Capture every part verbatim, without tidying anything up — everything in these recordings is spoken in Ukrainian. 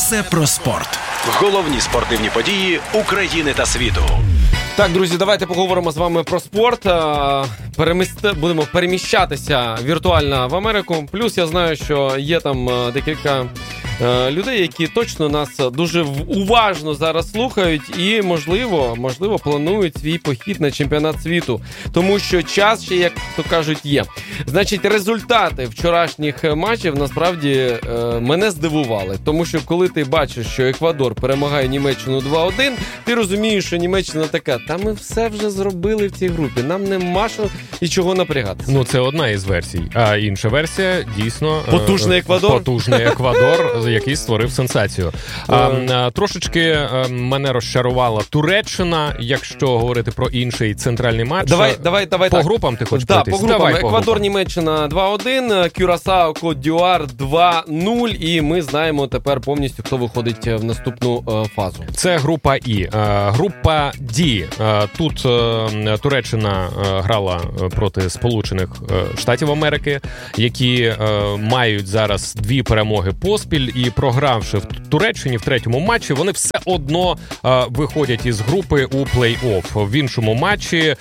Все про спорт. Головні спортивні події України та світу. Так, друзі, давайте поговоримо з вами про спорт. Переміст... Будемо переміщатися віртуально в Америку. Плюс я знаю, що є там декілька людей, які точно нас дуже уважно зараз слухають і, можливо, можливо, планують свій похід на чемпіонат світу. Тому що час ще, як то кажуть, є. Значить, результати вчорашніх матчів насправді мене здивували. Тому що коли ти бачиш, що Еквадор перемагає Німеччину два один, ти розумієш, що Німеччина така, та ми все вже зробили в цій групі, нам нема що і чого напрягатися. Ну, це одна із версій. А інша версія, дійсно... Потужний Еквадор? Потужний Еквадор, який створив сенсацію. А, трошечки мене розчарувала Туреччина, якщо говорити про інший центральний матч. Давай, давай, давай по так. групам ти хочеш да, пройтись? По групам. Давай, Еквадор, по групам. Німеччина два один, Кюрасао, Кот-д'Юар два нуль, і ми знаємо тепер повністю, хто виходить в наступну е, фазу. Це група І. Е, група Ді. Е, тут е, Туреччина е, грала проти Сполучених Штатів Америки, які е, мають зараз дві перемоги поспіль, і програвши в Туреччині в третьому матчі, вони все одно е, виходять із групи у плей-офф. В іншому матчі е,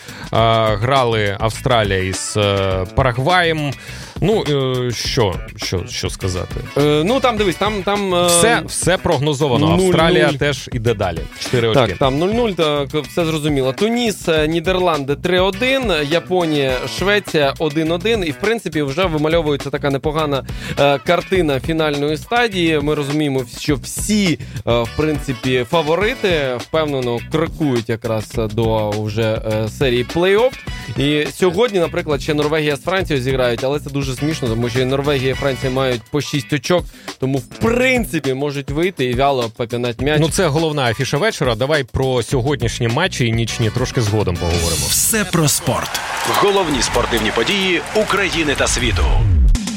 грали Австралія із е, Парагваєм. Ну, е, що, що, що сказати? Е, ну, там, дивись, там... там е... Все, все прогнозовано. нуль нуль. Австралія теж іде далі. чотири очки. Так, там нуль нуль, так, все зрозуміло. Туніс, Нідерланди три один, Японія, Швеція один один. І, в принципі, вже вимальовується така непогана е, картина фінальної стадії. Ми розуміємо, що всі, е, в принципі, фаворити впевнено крокують якраз до вже е, серії плей-офф. І сьогодні, наприклад, ще Норвегія з Францією зіграють, але це дуже смішно, тому що і Норвегія, і Франція мають по шість очок, тому, в принципі, можуть вийти і вяло попінати м'яч. Ну, це головна афіша вечора. Давай про сьогоднішні матчі і нічні трошки згодом поговоримо. Все про спорт. Головні спортивні події України та світу.